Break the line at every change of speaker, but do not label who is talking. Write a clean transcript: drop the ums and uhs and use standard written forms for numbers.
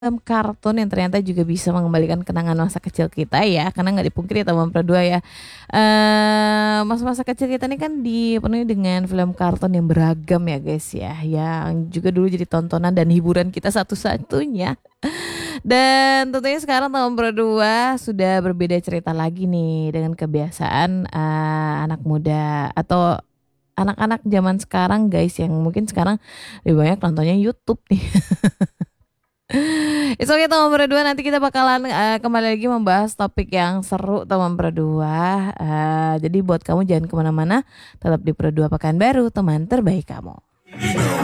Film kartun yang ternyata juga bisa mengembalikan kenangan masa kecil kita ya, karena nggak dipungkiri teman berdua ya, masa-masa kecil kita ini kan dipenuhi dengan film kartun yang beragam ya guys ya, yang juga dulu jadi tontonan dan hiburan kita satu-satunya. Dan tentunya sekarang teman berdua sudah berbeda cerita lagi nih dengan kebiasaan anak muda atau anak-anak zaman sekarang guys, yang mungkin sekarang lebih banyak nontonnya YouTube nih. It's okay teman berdua, nanti kita bakalan kembali lagi membahas topik yang seru teman berdua. Jadi buat kamu jangan kemana-mana, tetap di Berdua Pekanbaru, teman terbaik kamu.